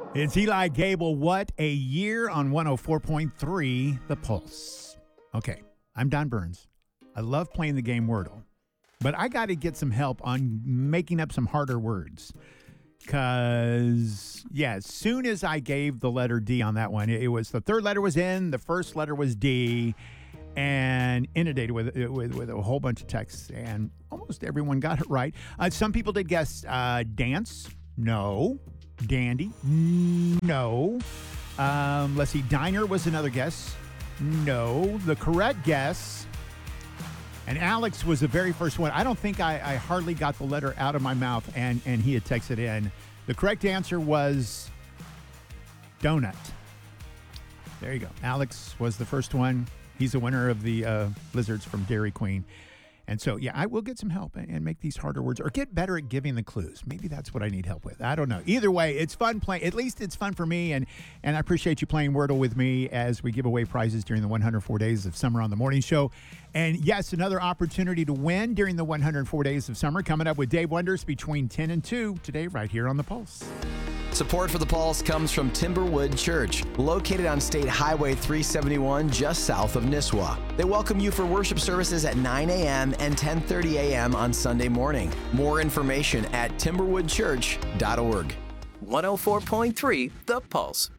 It's Eli Gable. What a year on 104.3 The Pulse. Okay, I'm Don Burns. I love playing the game Wordle, but I got to get some help on making up some harder words. Because, yeah, as soon as I gave the letter D on that one, it was the third letter was N, the first letter was D, and inundated with a whole bunch of texts, and almost everyone got it right. Some people did guess dance. No. Dandy. No. Let's see. Diner was another guess. No. The correct guess. And Alex was the very first one. I don't think I hardly got the letter out of my mouth, and he had texted in. The correct answer was donut. There you go. Alex was the first one. He's the winner of the Blizzards from Dairy Queen. And so, yeah, I will get some help and make these harder words or get better at giving the clues. Maybe that's what I need help with. I don't know. Either way, it's fun playing. At least it's fun for me. And I appreciate you playing Wordle with me as we give away prizes during the 104 Days of Summer on the Morning Show. And yes, another opportunity to win during the 104 Days of Summer coming up with Dave Wonders between 10 and 2 today right here on The Pulse. Support for The Pulse comes from Timberwood Church, located on State Highway 371 just south of Nisswa. They welcome you for worship services at 9 a.m. and 10:30 a.m. on Sunday morning. More information at timberwoodchurch.org. 104.3 The Pulse.